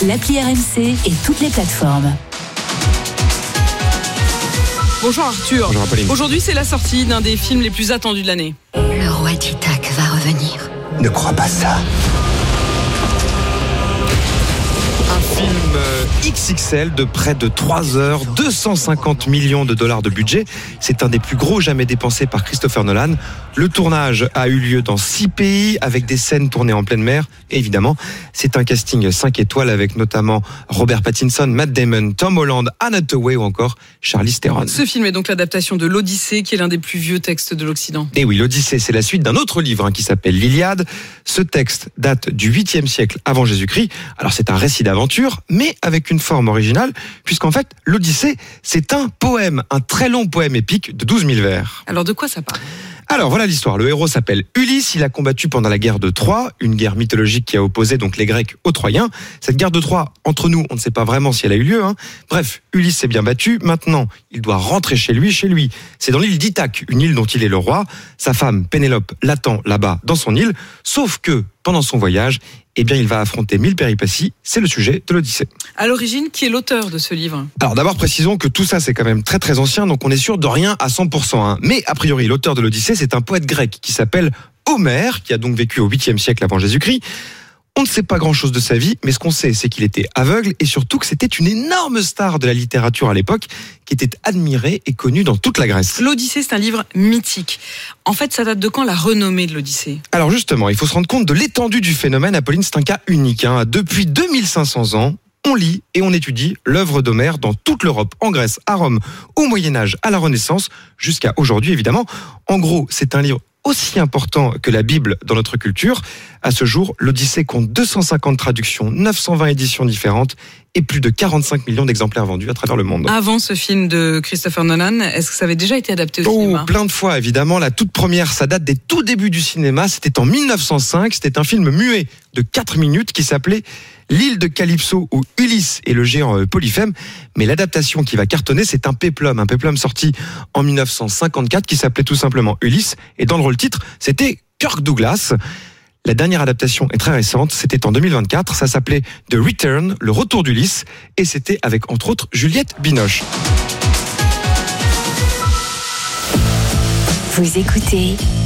l'appli RMC et toutes les plateformes. Bonjour Arthur. Bonjour Apolline. Aujourd'hui, c'est la sortie d'un des films les plus attendus de l'année. Le roi d'Ithaque va revenir. Ne crois pas ça. Un film XXL de près de 3 heures, 250 millions de dollars de budget. C'est un des plus gros jamais dépensés par Christopher Nolan. Le tournage a eu lieu dans 6 pays avec des scènes tournées en pleine mer. Et évidemment, c'est un casting 5 étoiles avec notamment Robert Pattinson, Matt Damon, Tom Holland, Anne Hathaway ou encore Charlize Theron. Ce film est donc l'adaptation de l'Odyssée, qui est l'un des plus vieux textes de l'Occident. Et oui, l'Odyssée, c'est la suite d'un autre livre qui s'appelle l'Iliade. Ce texte date du 8e siècle avant Jésus-Christ. Alors c'est un récit d'aventure, mais avec une forme originale, puisqu'en fait, l'Odyssée, c'est un poème, un très long poème épique de 12 000 vers. Alors de quoi ça parle ? Alors voilà l'histoire. Le héros s'appelle Ulysse. Il a combattu pendant la guerre de Troie, une guerre mythologique qui a opposé donc les Grecs aux Troyens. Cette guerre de Troie, entre nous, on ne sait pas vraiment si elle a eu lieu. Bref, Ulysse s'est bien battu. Maintenant, il doit rentrer chez lui. C'est dans l'île d'Ithaque, une île dont il est le roi. Sa femme Pénélope l'attend là-bas dans son île. Sauf que pendant son voyage, il va affronter 1000 péripéties. C'est le sujet de l'Odyssée. À l'origine, qui est l'auteur de ce livre ? Alors d'abord, précisons que tout ça, c'est quand même très très ancien, donc on est sûr de rien à 100%. Mais a priori, l'auteur de l'Odyssée, c'est un poète grec qui s'appelle Homère, qui a donc vécu au 8e siècle avant Jésus-Christ. On ne sait pas grand-chose de sa vie, mais ce qu'on sait, c'est qu'il était aveugle et surtout que c'était une énorme star de la littérature à l'époque, qui était admirée et connue dans toute la Grèce. L'Odyssée, c'est un livre mythique. En fait, ça date de quand la renommée de l'Odyssée ? Alors justement, il faut se rendre compte de l'étendue du phénomène. Apolline, c'est un cas unique. Depuis 2500 ans, on lit et on étudie l'œuvre d'Homère dans toute l'Europe, en Grèce, à Rome, au Moyen-Âge, à la Renaissance, jusqu'à aujourd'hui évidemment. En gros, c'est un livre aussi important que la Bible dans notre culture. À ce jour, l'Odyssée compte 250 traductions, 920 éditions différentes et plus de 45 millions d'exemplaires vendus à travers le monde. Avant ce film de Christopher Nolan, est-ce que ça avait déjà été adapté au cinéma ? Plein de fois, évidemment. La toute première, ça date des tout débuts du cinéma. C'était en 1905. C'était un film muet de 4 minutes qui s'appelait L'île de Calypso ou Ulysse et le géant Polyphème. Mais l'adaptation qui va cartonner, c'est un péplum sorti en 1954 qui s'appelait tout simplement Ulysse. Et dans le rôle titre, c'était Kirk Douglas. La dernière adaptation est très récente, c'était en 2024, ça s'appelait The Return, le retour d'Ulysse, et c'était avec entre autres Juliette Binoche. Vous écoutez